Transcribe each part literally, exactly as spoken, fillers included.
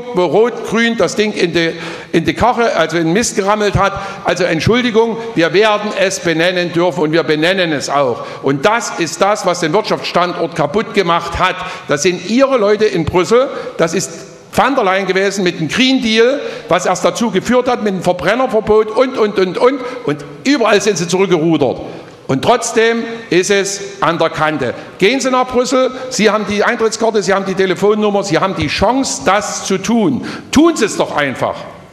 wo Rot-Grün das Ding in die, in die Kache, also in den Mist gerammelt hat. Also Entschuldigung, wir werden es benennen dürfen und wir benennen es auch. Und das ist das, was den Wirtschaftsstandort kaputt gemacht hat. Das sind Ihre Leute in Brüssel, das ist van der Leyen gewesen mit dem Green Deal, was erst dazu geführt hat mit dem Verbrennerverbot und, und, und, und. Und überall sind sie zurückgerudert. Und trotzdem ist es an der Kante. Gehen Sie nach Brüssel, Sie haben die Eintrittskarte, Sie haben die Telefonnummer, Sie haben die Chance, das zu tun. Tun Sie es doch einfach.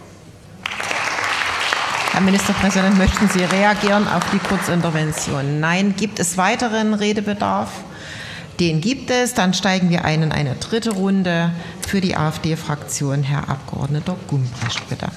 Herr Ministerpräsident, möchten Sie reagieren auf die Kurzintervention? Nein. Gibt es weiteren Redebedarf? Den gibt es. Dann steigen wir ein in eine dritte Runde. Für die AfD-Fraktion Herr Abgeordneter Gumbrecht, bitte.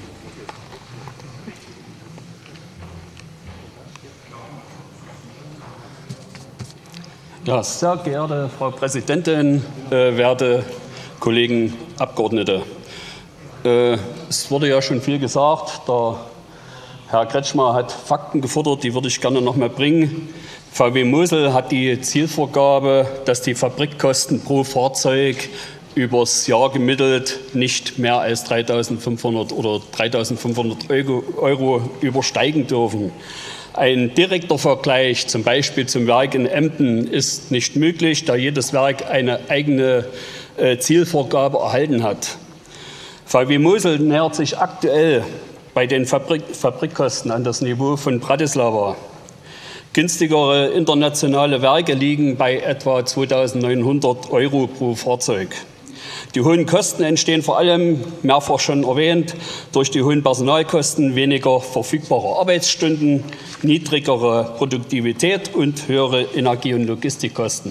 Ja, sehr geehrte Frau Präsidentin, äh, werte Kollegen Abgeordnete. Äh, es wurde ja schon viel gesagt. Der Herr Kretschmer hat Fakten gefordert, die würde ich gerne noch mal bringen. V W Mosel hat die Zielvorgabe, dass die Fabrikkosten pro Fahrzeug übers Jahr gemittelt nicht mehr als dreitausendfünfhundert oder dreitausendfünfhundert Euro übersteigen dürfen. Ein direkter Vergleich, zum Beispiel zum Werk in Emden, ist nicht möglich, da jedes Werk eine eigene äh, Zielvorgabe erhalten hat. V W Mosel nähert sich aktuell bei den Fabrik Fabrikkosten an das Niveau von Bratislava. Günstigere internationale Werke liegen bei etwa zweitausendneunhundert Euro pro Fahrzeug. Die hohen Kosten entstehen vor allem, mehrfach schon erwähnt, durch die hohen Personalkosten, weniger verfügbare Arbeitsstunden, niedrigere Produktivität und höhere Energie- und Logistikkosten.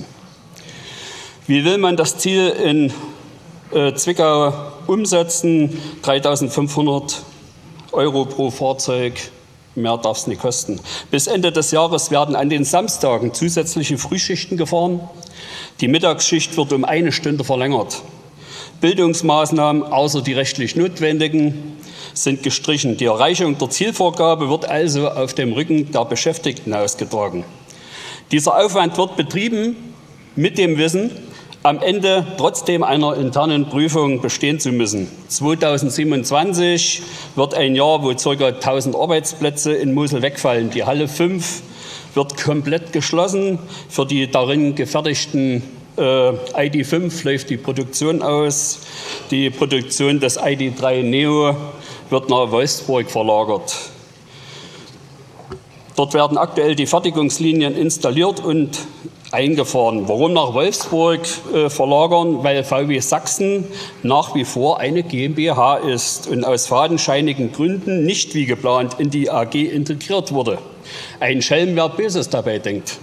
Wie will man das Ziel in äh, Zwickau umsetzen? dreitausendfünfhundert Euro pro Fahrzeug, mehr darf es nicht kosten. Bis Ende des Jahres werden an den Samstagen zusätzliche Frühschichten gefahren. Die Mittagsschicht wird um eine Stunde verlängert. Bildungsmaßnahmen außer die rechtlich notwendigen sind gestrichen. Die Erreichung der Zielvorgabe wird also auf dem Rücken der Beschäftigten ausgetragen. Dieser Aufwand wird betrieben mit dem Wissen, am Ende trotzdem einer internen Prüfung bestehen zu müssen. zweitausendsiebenundzwanzig wird ein Jahr, wo ca. tausend Arbeitsplätze in Mosel wegfallen. Die Halle fünf wird komplett geschlossen. Für die darin gefertigten äh, I D fünf läuft die Produktion aus. Die Produktion des I D drei Neo wird nach Wolfsburg verlagert. Dort werden aktuell die Fertigungslinien installiert und eingefahren. Warum nach Wolfsburg äh, verlagern? Weil V W Sachsen nach wie vor eine GmbH ist und aus fadenscheinigen Gründen nicht wie geplant in die A G integriert wurde. Ein Schelm, wer Böses dabei denkt.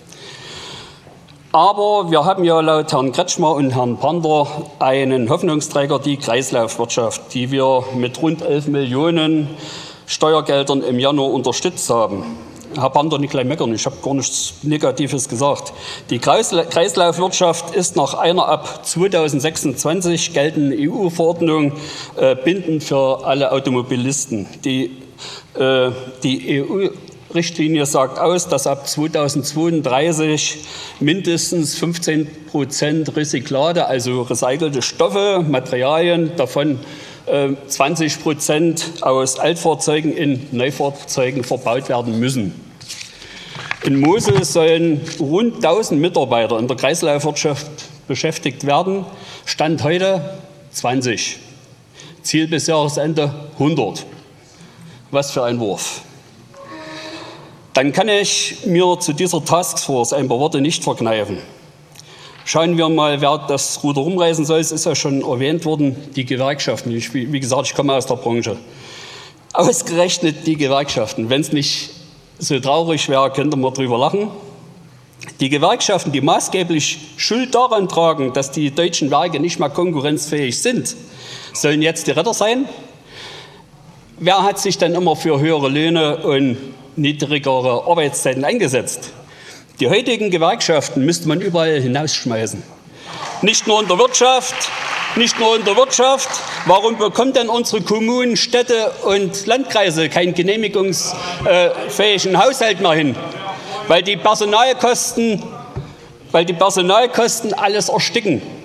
Aber wir haben ja laut Herrn Kretschmer und Herrn Pander einen Hoffnungsträger, die Kreislaufwirtschaft, die wir mit rund elf Millionen Steuergeldern im Januar unterstützt haben. Herr Pander, nicht gleich meckern, ich habe gar nichts Negatives gesagt. Die Kreislaufwirtschaft ist nach einer ab zweitausendsechsundzwanzig geltenden E U-Verordnung äh, bindend für alle Automobilisten. Die, äh, die E U-Richtlinie sagt aus, dass ab zweitausendzweiunddreißig mindestens fünfzehn Prozent Recyclate, also recycelte Stoffe, Materialien, davon zwanzig Prozent aus Altfahrzeugen in Neufahrzeugen verbaut werden müssen. In Mosel sollen rund tausend Mitarbeiter in der Kreislaufwirtschaft beschäftigt werden. Stand heute zwanzig. Ziel bis Jahresende hundert. Was für ein Wurf. Dann kann ich mir zu dieser Taskforce ein paar Worte nicht verkneifen. Schauen wir mal, wer das Ruder rumreißen soll. Es ist ja schon erwähnt worden, die Gewerkschaften. Ich, wie gesagt, ich komme aus der Branche. Ausgerechnet die Gewerkschaften. Wenn es nicht so traurig wäre, könnte man drüber lachen. Die Gewerkschaften, die maßgeblich Schuld daran tragen, dass die deutschen Werke nicht mehr konkurrenzfähig sind, sollen jetzt die Retter sein. Wer hat sich denn immer für höhere Löhne und niedrigere Arbeitszeiten eingesetzt? Die heutigen Gewerkschaften müsste man überall hinausschmeißen. Nicht nur in der Wirtschaft, nicht nur in der Wirtschaft. Warum bekommen denn unsere Kommunen, Städte und Landkreise keinen genehmigungsfähigen Haushalt mehr hin? Weil die Personalkosten, weil die Personalkosten alles ersticken.